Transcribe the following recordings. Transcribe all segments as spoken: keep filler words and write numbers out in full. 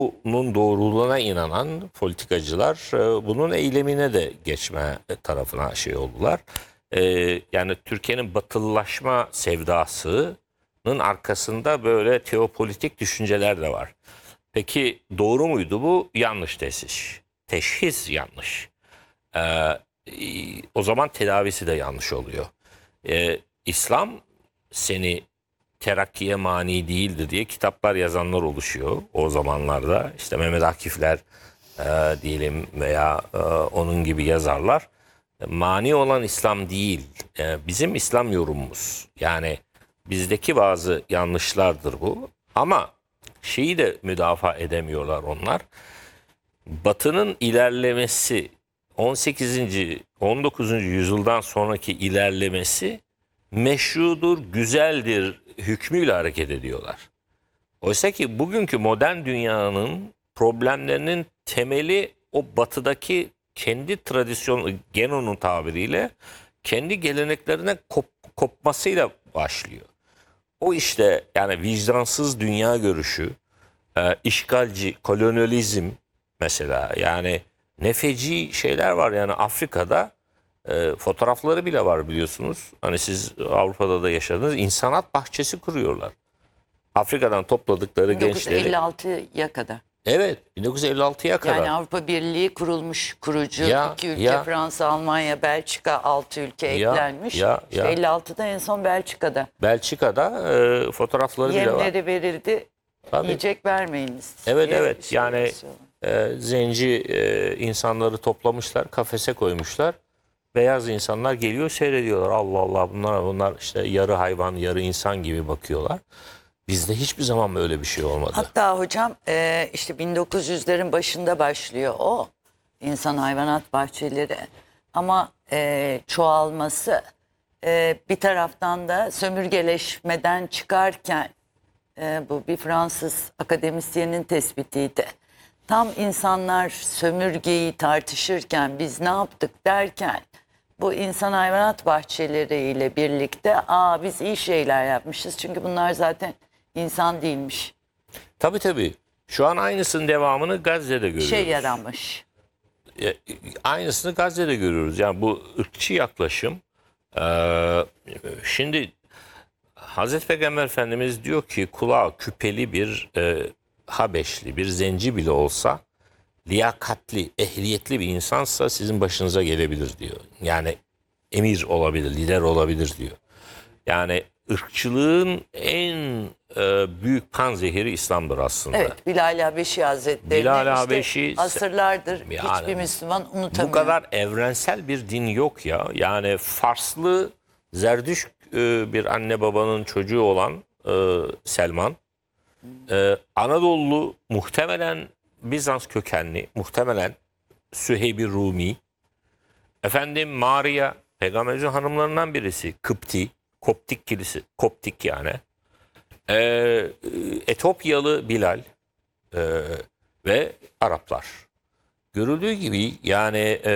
bunun doğruluğuna inanan politikacılar e, bunun eylemine de geçme tarafına şey oldular. E, yani Türkiye'nin batılılaşma sevdasının arkasında böyle teopolitik düşünceler de var. Peki doğru muydu bu? Yanlış teşhis. Teşhis yanlış. E, O zaman tedavisi de yanlış oluyor. E, İslam seni terakkiye mani değildi diye kitaplar yazanlar oluşuyor o zamanlarda. İşte Mehmet Akifler e, diyelim veya e, onun gibi yazarlar. Mani olan İslam değil. E, bizim İslam yorumumuz. Yani bizdeki bazı yanlışlardır bu. Ama şeyi de müdafaa edemiyorlar onlar. Batı'nın ilerlemesi on sekizinci on dokuzuncu yüzyıldan sonraki ilerlemesi meşrudur, güzeldir hükmüyle hareket ediyorlar. Oysa ki bugünkü modern dünyanın problemlerinin temeli o batıdaki kendi tradisyon, Genon'un tabiriyle kendi geleneklerine kop, kopmasıyla başlıyor. O işte yani vicdansız dünya görüşü, e, işgalci, kolonyalizm mesela, yani nefeci şeyler var yani Afrika'da. E, fotoğrafları bile var biliyorsunuz. Hani siz Avrupa'da da yaşadınız. İnsanat bahçesi kuruyorlar. Afrika'dan topladıkları gençleri. bin dokuz yüz elli altıya kadar. Evet, bin dokuz yüz elli altıya kadar. Yani Avrupa Birliği kurulmuş, kurucu Ya, iki ülke, ya. Fransa, Almanya, Belçika, altı ülke Ya, eklenmiş. ya, İşte ya. elli altıda en son Belçika'da. Belçika'da e, fotoğrafları bile var. Yemleri verildi, Tabii. yiyecek vermeyiniz. Evet diye evet bir şey yani yazıyorlar. e, zenci e, insanları toplamışlar, kafese koymuşlar. Beyaz insanlar geliyor seyrediyorlar. Allah Allah, bunlar bunlar işte yarı hayvan, yarı insan gibi bakıyorlar. Bizde hiçbir zaman böyle bir şey olmadı. Hatta hocam e, işte bin dokuz yüzlerin başında başlıyor o insan hayvanat bahçeleri, ama e, çoğalması e, bir taraftan da sömürgeleşmeden çıkarken, e, bu bir Fransız akademisyenin tespitiydi. Tam insanlar sömürgeyi tartışırken, biz ne yaptık derken, bu insan hayvanat bahçeleriyle birlikte aa biz iyi şeyler yapmışız çünkü bunlar zaten insan değilmiş. Tabii tabii. Şu an aynısının devamını Gazze'de görüyoruz. Şey yaramış. E, Aynısını Gazze'de görüyoruz. Yani bu ırkçı yaklaşım. Ee, şimdi Hazreti Peygamber Efendimiz diyor ki kulağı küpeli bir e, Habeşli, bir zenci bile olsa liyakatli, ehliyetli bir insansa sizin başınıza gelebilir diyor. Yani emir olabilir, lider olabilir diyor. Yani ırkçılığın en e, büyük panzehiri İslam'dır aslında. Evet, Bilal Habeşi Hazretleri Bilal işte Habeşi asırlardır yani hiçbir Müslüman unutamıyor. bu kadar evrensel bir din yok ya. Yani Farslı Zerdüşt e, bir anne babanın çocuğu olan e, Selman, e, Anadolu muhtemelen Bizans kökenli, muhtemelen Süheyb-i Rumi, efendim Maria Peygamberimizin hanımlarından birisi, Kıpti, Koptik kilisi, Koptik yani. E, Etopyalı Bilal e, ve Araplar. Görüldüğü gibi yani e,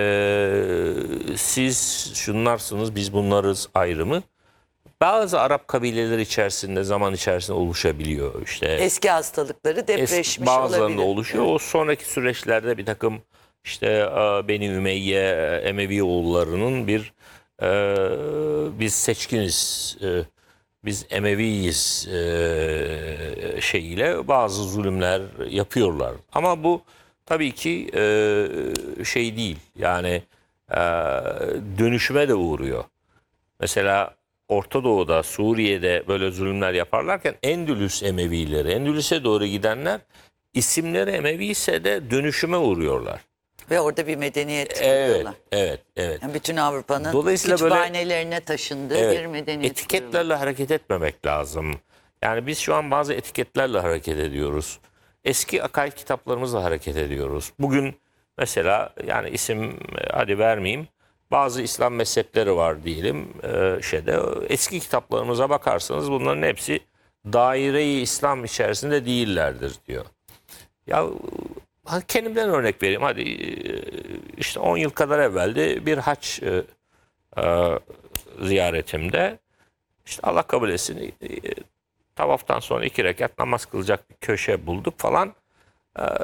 siz şunlarsınız biz bunlarız ayrımı bazı Arap kabileleri içerisinde zaman içerisinde oluşabiliyor. İşte Eski hastalıkları depreşmiş es, bazılarında olabilir. oluşuyor. O sonraki süreçlerde bir takım işte e, Beni Ümeyye, Emevi oğullarının bir e, biz seçkiniz, e, biz Emeviyiz e, şeyiyle bazı zulümler yapıyorlar. Ama bu tabii ki e, şey değil yani e, dönüşüme de uğruyor. Mesela Orta Doğu'da, Suriye'de böyle zulümler yaparlarken Endülüs Emevileri, Endülüs'e doğru gidenler isimleri Emevi ise de dönüşüme uğruyorlar. Ve orada bir medeniyet Evet, kuruyorlar. evet, evet. Yani bütün Avrupa'nın Dolayısıyla böyle- kütüphanelerine taşındığı Evet, bir medeniyet etiketlerle kuruyorlar. hareket etmemek lazım. Yani biz şu an bazı etiketlerle hareket ediyoruz. Eski akaid kitaplarımızla hareket ediyoruz. Bugün mesela yani isim hadi vermeyeyim. Bazı İslam mezhepleri var diyelim e, şeyde. Eski kitaplarımıza bakarsanız bunların hepsi daire-i İslam içerisinde değillerdir diyor. Ya kendimden örnek vereyim. Hadi e, işte on yıl kadar evvelde bir haç e, e, ziyaretimde işte Allah kabul etsin e, tavaftan sonra iki rekat namaz kılacak bir köşe bulduk falan. e,